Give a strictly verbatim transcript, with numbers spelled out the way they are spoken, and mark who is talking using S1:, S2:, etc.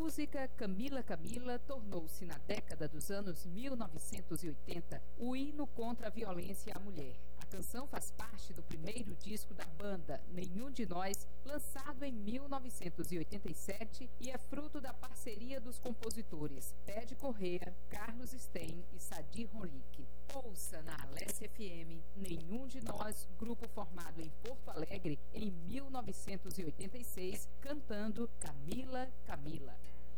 S1: música Camila Camila tornou-se, na década dos anos mil novecentos e oitenta, o hino contra a violência à mulher. A canção faz parte do primeiro disco da banda, Nenhum de Nós, lançado em mil novecentos e oitenta e sete, e é fruto da parceria dos compositores Ted Correa, Carlos Stein e Sadi Ronlick. Ouça na Alessia F M Nenhum de Nós, grupo formado em Porto Alegre em mil novecentos e oitenta e seis, cantando Camila Camila.